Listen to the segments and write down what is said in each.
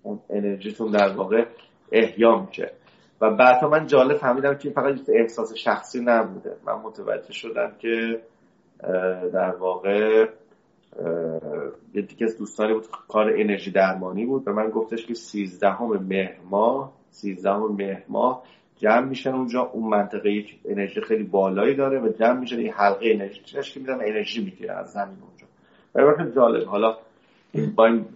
اون انرژیتون در واقع احیا میشه. و بعدا من جالب فهمیدم که فقط احساس شخصی نبوده. من متوجه شدم که در واقع یکی از دوستانی بود کار انرژی درمانی بود و من گفتش که 13 مهر ماه جمع میشن اونجا. اون منطقه یک انرژی خیلی بالایی داره و جمع میشن یه حلقه انرژی که میدن انرژی میگیره از زمین اونجا. و جالب. حالا با این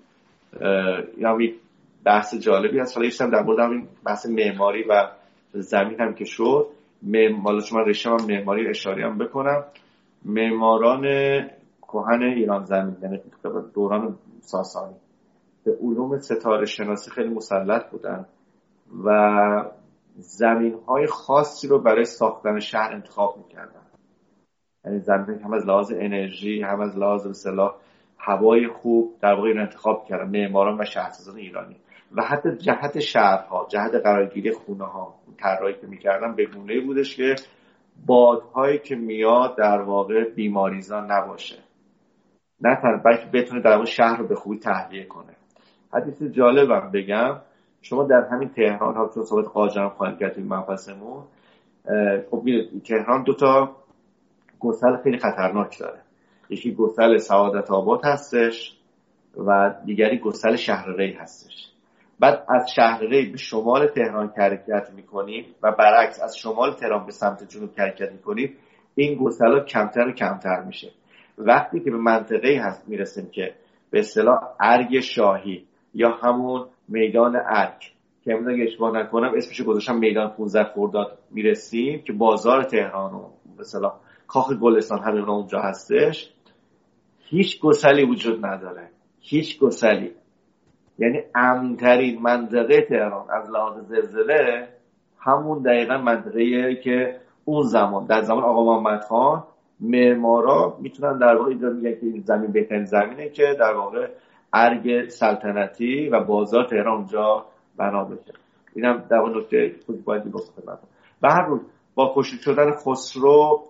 یک بحث جالبی هست. حالا یکم در مورد این بحث معماری و زمین هم که شد، حالا چون من رشته من معماری اشاره هم بکنم، معماران کهن ایران زمین یعنی دوران ساسانی به علوم ستاره شناسی خیلی مسلط بودن و زمین‌های خاصی رو برای ساختن شهر انتخاب می‌کردن. یعنی زمین هم از لحاظ انرژی هم از لحاظ اصطلاح هوای خوب در واقع این انتخاب کردن معماران و شهرسازان ایرانی. و حتی جهت شهرها، جهت قرارگیری خونه‌ها، طراحی که می‌کردن به گونه‌ای بودش که بادهایی که میاد در واقع بیماریزا نباشه، نه تنها بلکه بتونه در واقع شهر رو به خوبی تهویه کنه. حدیث جالبم بگم، شما در همین تهران ها چون صحبت قاجارم خواهیم کرد این مبحثمون، خب تهران 2 گسل خیلی خطرناک داره. یکی گسل سعادت آباد هستش و دیگری گسل شهر ری هستش. بعد از شهر ری به شمال تهران حرکت میکنیم و برعکس از شمال تهران به سمت جنوب حرکت میکنیم. این گسلا کمتر و کمتر میشه. وقتی که به منطقه‌ای هست میرسیم که به اصطلاح ارگ شاهی یا همون میدان ارگ که من اگه اشتباه نکنم اسمش گذاشتم میدان 15 خرداد میرسیم که بازار تهران و به اصطلاح کاخ گلستان همین اونجا هستش، هیچ گسلی وجود نداره. هیچ گسلی. یعنی امن‌ترین منطقه تهران از لحاظ زلزله همون دقیقاً منطقه‌ایه که اون زمان در زمان آقا محمد خان معمارا میتونن در واقع اینجا میگن که این زمین بهترین زمینه که در واقع ارگ سلطنتی و بازار تهران اونجا بنا بشه. اینم در واقع نکته خودی باید گفته بشه. به هر حال با کشته شدن خسرو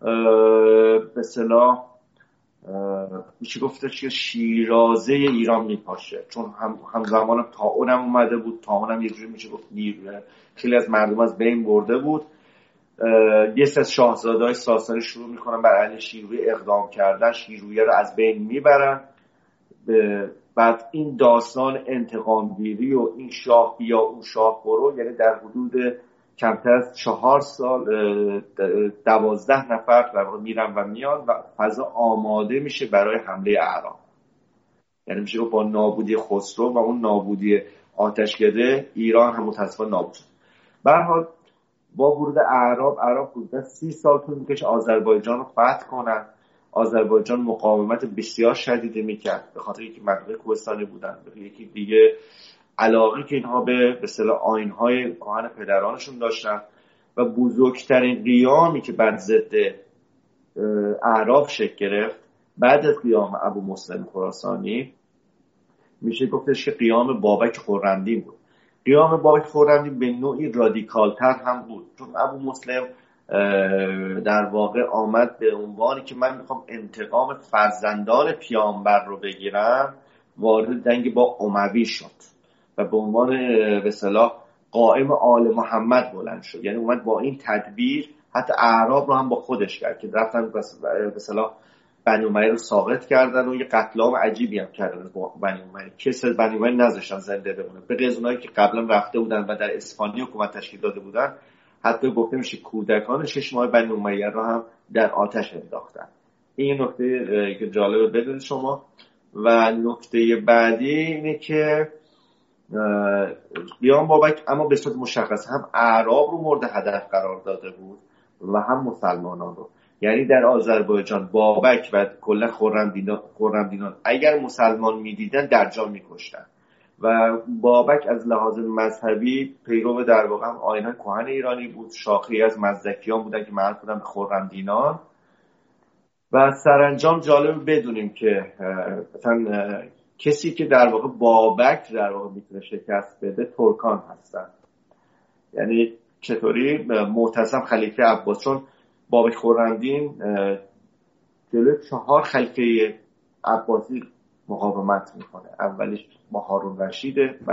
به اصطلاح میشه گفتش که شیرازه ایران میپاشه، چون همزمان طاعون هم اومده بود. طاعون هم یه جوری میشه گفت خیلی از مردم از بین برده بود. یه سری از شاهزاده‌های ساسانی شروع میکنن بر علیه شیرویه اقدام کردن، شیرویه رو از بین میبرن. بعد این داستان انتقام گیری و این شاه بیا اون شاه برو، یعنی در حدود کمتر از 4 سال 12 نفر در واقع میرن و میان و فضا آماده میشه برای حمله اعراب. یعنی میشه با نابودی خسرو و اون نابودی آتشکده ایران هم متأسفانه نابود شد. به هر حال با ورود اعراب حدود 30 سال طول میکشه آذربایجان رو فتح کنن. آذربایجان مقاومت بسیار شدیدی میکرد به خاطر اینکه منطقه کوهستانی بودن، یکی دیگه علاقه که اینها به اصطلاح آیین‌های کهن پدرانشون داشتن و بزرگترین قیامی که بعد ضد اعراب شکل گرفت بعد از قیام ابو مسلم خراسانی میشه گفتش که قیام بابک خرمدین بود. قیام بابک خرمدین به نوعی رادیکالتر هم بود، چون ابو مسلم در واقع آمد به عنوانی که من میخوام انتقام فرزندان پیامبر رو بگیرم، وارد جنگ با اموی شد و به عنوان به اصطلاح قائم آل محمد بلند شد. یعنی اومد با این تدبیر حتی اعراب رو هم با خودش کرد که رفتن به اصطلاح بنی امیه رو ساقط کردن و یه قتل عام عجیبی هم کردن با بنی امیه. کسی از بنی امیه نذاشتن زنده بمونه، به غیر از اونایی که قبلا رفته بودن و در اسپانیا حکومت تشکیل داده بودن. حتی گفته میشه کودکان 6 ماه بنی امیه رو هم در آتش انداختن. این نکته که جالبه بدونید شما. و نکته بعدی اینه که قیام بابک اما به صورت مشخص هم اعراب رو مورد هدف قرار داده بود و هم مسلمانان رو. یعنی در آذربایجان بابک و کلا خرمدینان اگر مسلمان میدیدن در جا میکشتن و بابک از لحاظ مذهبی پیرو در واقع هم آیین کهن ایرانی بود. شاخه‌ای از مزدکیان بودن که معروف بودن به خرمدینان. و سرانجام جالب بدونیم که مثلا کسی که در واقع بابک در واقع میتونه شکست بده ترکان هستن. یعنی چطوری؟ معتصم خلیفه عباس، چون بابک خرمدین جلوی 4 خلیفه عباسی مقاومت میکنه. اولیش هارون رشیده،